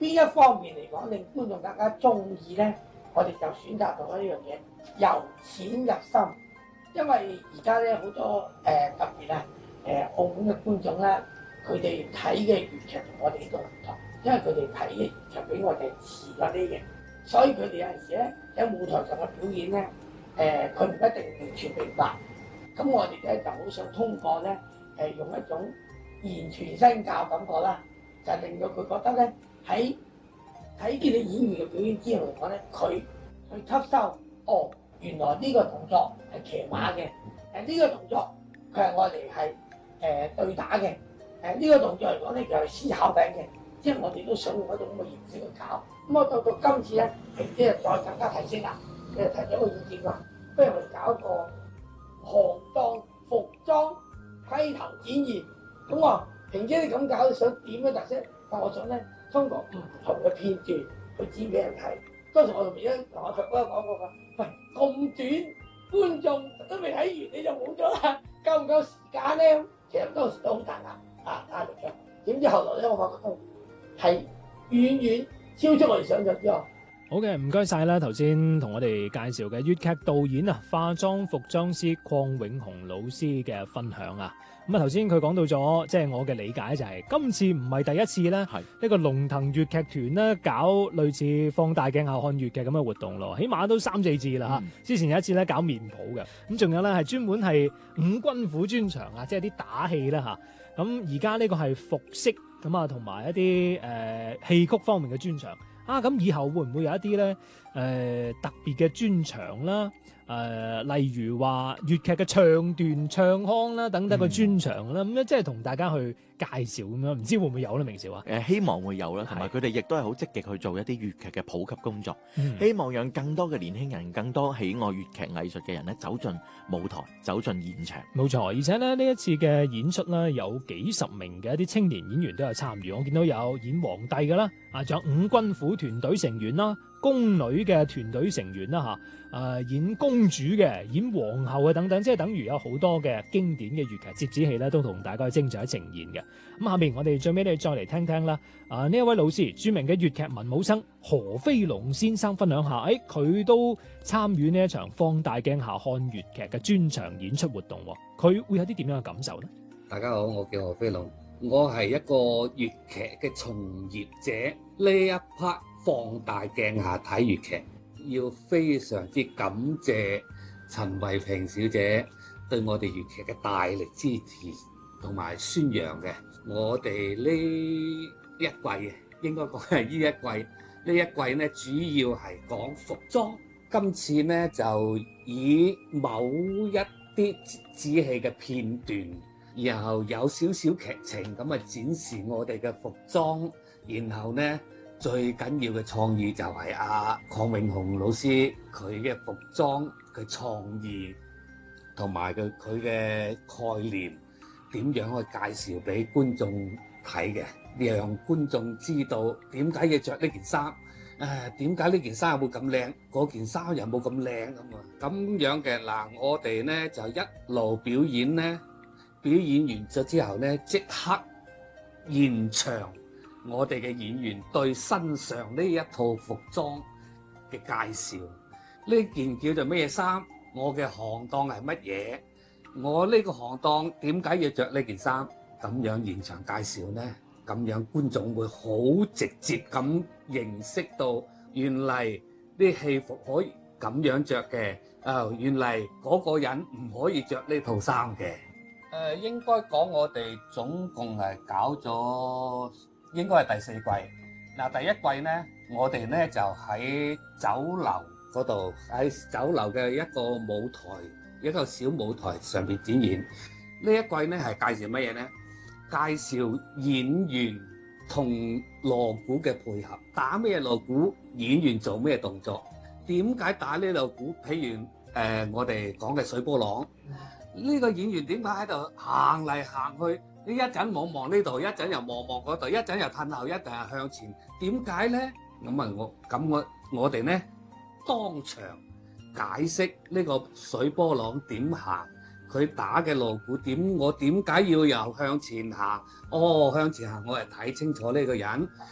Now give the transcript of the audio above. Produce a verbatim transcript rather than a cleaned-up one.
邊一方面嚟講令觀眾更加中意咧？我哋就選擇到一樣嘢，由淺入深。因為而家咧好多誒、呃、特別啊誒、呃、澳門嘅觀眾咧，佢哋睇嘅粵劇同我哋呢度唔同，因為佢哋睇嘅粵劇比我哋遲嗰啲嘅，所以佢哋有陣時咧喺舞台上嘅表演咧，誒佢唔一定完全明白。咁我哋咧就好想通過咧誒、呃、用一種言傳身教感覺啦，就令到佢覺得咧喺睇見你演員嘅表演之後嚟講咧，佢去吸收哦，原來呢個動作係騎馬嘅，誒呢個動作佢係我哋係誒對打嘅，誒呢個動作嚟講咧就係思考緊嘅，即係我哋都想用一種咁嘅形式去搞。咁我到到今次咧，平姐就再更加提升啦，佢就提咗個意見話，不如我哋搞一個行當服裝盔頭展現。咁我話平姐你咁搞，你想點嘅特色？但我想咧，通過唔同嘅片段去展俾人睇。當時我同平姐同阿強哥講過㗎，喂咁短，觀眾都未睇完你就冇咗啦，夠唔夠時間咧？其實當時都好大壓啊壓力嘅。點知後來咧，我發覺到係遠遠超出我哋想象之外。 好嘅，唔該晒啦。頭先同我哋介紹嘅粵劇導演啊，化妝服裝師鄺永雄老師嘅分享啊。咁啊，頭先佢講到咗，即係我嘅理解就係、是、今次唔係第一次咧，係呢個龍騰粵劇團咧搞類似放大鏡下看粵劇咁嘅活動咯，起碼都三四次啦嚇。嗯、之前有一次咧搞面譜嘅，咁仲有咧係專門係五軍虎專場啊，即係啲打戲啦嚇。咁而家呢個係服飾咁啊，同埋一啲誒、呃、戲曲方面嘅專場。啊，咁以後會唔會有一啲咧誒特別嘅專場啦？誒、呃，例如話粵劇嘅唱段、唱腔啦，等等嘅專場啦，咁咧、嗯、即係同大家去介紹咁樣，唔知會唔會有咧？明少啊？ 誒，希望會有啦，同埋佢哋亦都係好積極去做一啲粵劇嘅普及工作， 嗯、 希望讓更多嘅年輕人、更多喜愛粵劇藝術嘅人咧走進舞台、走進現場。冇錯，而且咧呢一次嘅演出咧，有幾十名嘅一啲青年演員都有參與，我見到有演皇帝嘅啦，啊，仲有五軍虎團隊成員啦。宮女嘅團隊成員啦嚇，誒、呃、演公主嘅、演皇后嘅等等，即係等於有好多嘅經典嘅粵劇折子戲咧，都同大家精彩呈現嘅。咁下面我哋最尾咧再嚟聽聽啦。啊，呢一位老師，著名嘅粵劇文武生何飛龍先生分享下，誒、哎、佢都參與呢一場放大鏡下看粵劇嘅專場演出活動，佢會有啲點樣嘅感受呢？ 大家好，我叫何飛龍，我係一個粵劇嘅從業者。呢一 part 放大鏡下睇粵劇，要非常之感謝陳慧萍小姐對我哋粵劇嘅大力支持同埋宣揚嘅。我哋呢一季應該講係呢一季，呢一季呢主要係講服裝。今次呢就以某一啲折子戲嘅片段，然後有少少劇情咁啊展示我哋嘅服裝，然後呢。最緊要嘅創意就係阿鄺永雄老師佢嘅服裝嘅創意同埋佢佢嘅概念點樣去介紹俾觀眾睇嘅，讓觀眾知道點解要着呢件衫，誒點解呢件衫有冇咁靚，嗰件衫又冇咁靚咁啊，咁樣嘅嗱，我哋呢就一路表演呢，表演完咗之後呢，即刻現場。我哋嘅演員對身上呢一套服裝嘅介紹，呢件叫做咩衫？我嘅行當係乜嘢？我呢個行當點解要着呢件衫？咁樣現場介紹呢，咁樣觀眾會好直接咁認識到，原嚟啲戲服可以咁樣着嘅。啊，原嚟嗰個人唔可以着呢套衫嘅。誒、呃，應該講我哋總共係搞咗。應該係第四季。嗱，第一季呢，我哋呢就喺酒樓嗰度，喺酒樓嘅一個舞台，一個小舞台上邊展演。呢一季呢係介紹乜嘢呢？介紹演員同鑼鼓嘅配合，打咩鑼鼓，演員做咩動作，點解打呢鑼鼓？譬如誒、呃，我哋講嘅水波浪，呢、這個演員點解喺度行嚟行去？呢一陣望望呢度，一陣又望望嗰度，一陣又褪後，一陣又向前，點解呢？咁啊，我咁我我哋呢當場解釋呢個水波浪點行，佢打嘅鑼鼓點，我點解要由向前行？哦，向前行，我係睇清楚呢個人，